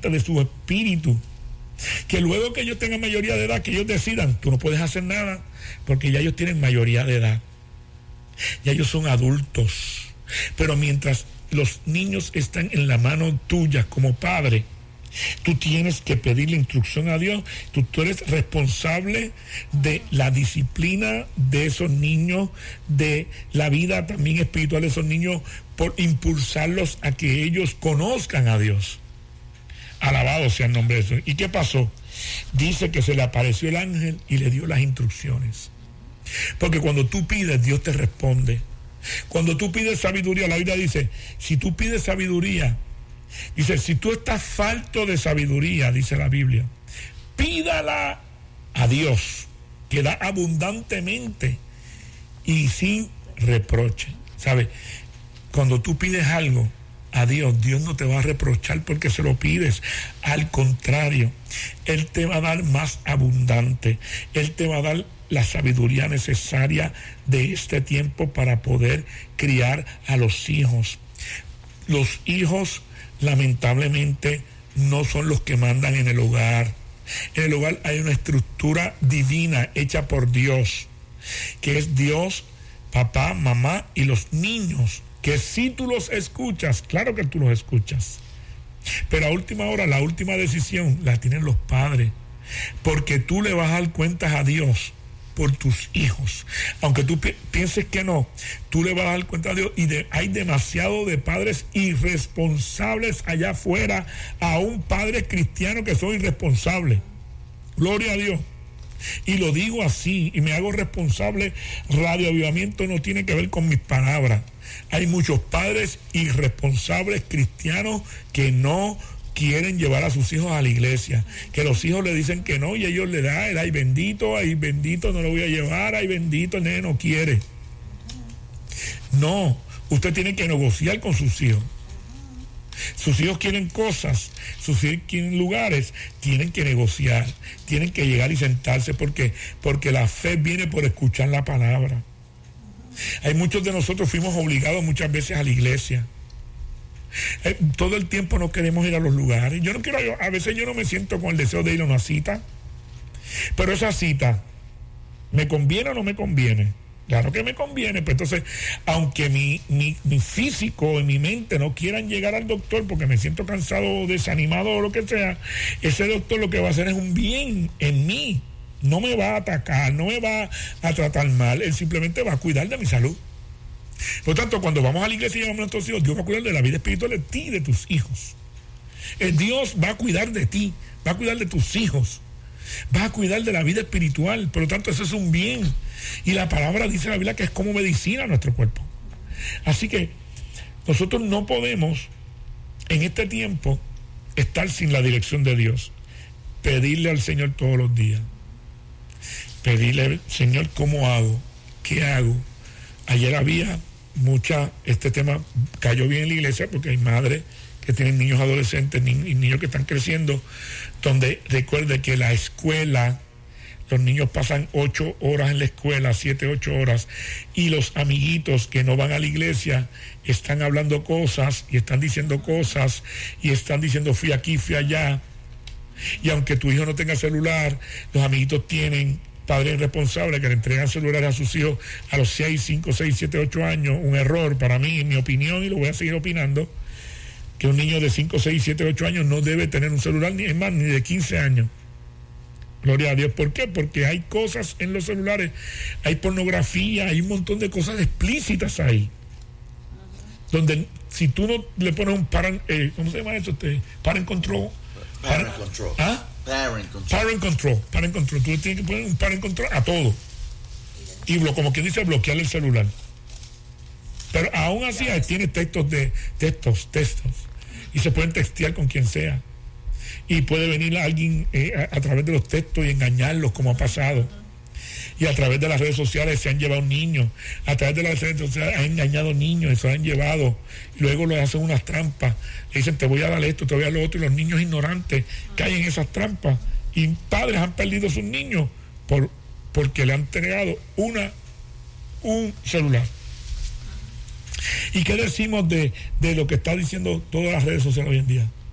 delante de su espíritu. Que luego que ellos tengan mayoría de edad, que ellos decidan, tú no puedes hacer nada, porque ya ellos tienen mayoría de edad. Ya ellos son adultos. Pero mientras los niños están en la mano tuya como padre, tú tienes que pedirle instrucción a Dios. Tú eres responsable de la disciplina de esos niños, de la vida también espiritual de esos niños, por impulsarlos a que ellos conozcan a Dios. Alabado sea el nombre de Jesús. ¿Y qué pasó? Dice que se le apareció el ángel y le dio las instrucciones. Porque cuando tú pides, Dios te responde. Cuando tú pides sabiduría, la Biblia dice, si tú pides sabiduría, dice, si tú estás falto de sabiduría, dice la Biblia, pídala a Dios, que da abundantemente y sin reproche. ¿Sabe? Cuando tú pides algo a Dios, Dios no te va a reprochar porque se lo pides. Al contrario, Él te va a dar más abundante. Él te va a dar la sabiduría necesaria de este tiempo para poder criar a los hijos. Los hijos, lamentablemente, no son los que mandan en el hogar. En el hogar hay una estructura divina hecha por Dios, que es Dios, papá, mamá y los niños, que si tú los escuchas, claro que tú los escuchas, pero a última hora, la última decisión la tienen los padres, porque tú le vas a dar cuentas a Dios por tus hijos. Aunque tú pienses que no, tú le vas a dar cuenta a Dios. Y hay demasiado de padres irresponsables allá afuera, aún padres cristianos que son irresponsables. Gloria a Dios. Y lo digo así, y me hago responsable. Radio Avivamiento no tiene que ver con mis palabras. Hay muchos padres irresponsables cristianos que no quieren llevar a sus hijos a la iglesia, que los hijos le dicen que no y ellos le dan, ay bendito, no lo voy a llevar, ay bendito, el nene no quiere. No, usted tiene que negociar con sus hijos. Sus hijos quieren cosas, sus hijos quieren lugares, tienen que negociar, tienen que llegar y sentarse, porque la fe viene por escuchar la palabra. Hay muchos de nosotros fuimos obligados muchas veces a la iglesia. Todo el tiempo no queremos ir a los lugares. A veces yo no me siento con el deseo de ir a una cita, pero esa cita, ¿me conviene o no me conviene? Claro que me conviene, pero entonces, aunque mi físico y mi mente no quieran llegar al doctor porque me siento cansado, desanimado o lo que sea, ese doctor lo que va a hacer es un bien en mí. No me va a atacar, no me va a tratar mal, él simplemente va a cuidar de mi salud. Por lo tanto, cuando vamos a la iglesia y llevamos a nuestros hijos, Dios va a cuidar de la vida espiritual de ti y de tus hijos. Dios va a cuidar de ti, va a cuidar de tus hijos, va a cuidar de la vida espiritual. Por lo tanto, eso es un bien. Y la palabra dice la Biblia que es como medicina a nuestro cuerpo. Así que nosotros no podemos en este tiempo estar sin la dirección de Dios. Pedirle al Señor todos los días. Pedirle, Señor, ¿cómo hago? ¿Qué hago? Ayer había este tema cayó bien en la iglesia porque hay madres que tienen niños adolescentes y niños que están creciendo, donde recuerde que la escuela, los niños pasan 8 horas en la escuela, 7, 8 horas, y los amiguitos que no van a la iglesia están hablando cosas y están diciendo cosas y están diciendo fui aquí, fui allá. Y aunque tu hijo no tenga celular, los amiguitos tienen padres responsables que le entregan celulares a sus hijos a los 6, 5, 6, 7, 8 años. Un error para mí, en mi opinión, y lo voy a seguir opinando, que un niño de 5, 6, 7, 8 años no debe tener un celular, ni de 15 años. Gloria a Dios. ¿Por qué? Porque hay cosas en los celulares, hay pornografía, hay un montón de cosas explícitas ahí, donde si tú no le pones un ¿cómo se llama eso? Parent control. Parent control. ¿Ah? Parent control. Parent control. Tú tienes que poner un parent control a todo. Y como quien dice, bloquear el celular. Pero aún así tiene textos. Y se pueden textear con quien sea. Y puede venir alguien a través de los textos y engañarlos, como ha pasado. Y a través de las redes sociales se han llevado niños. A través de las redes sociales han engañado niños y se han llevado. Y luego les hacen unas trampas. Le dicen, te voy a dar esto, te voy a dar lo otro. Y los niños ignorantes caen en esas trampas. Y padres han perdido a sus niños porque le han entregado un celular. ¿Y qué decimos de lo que está diciendo todas las redes sociales hoy en día?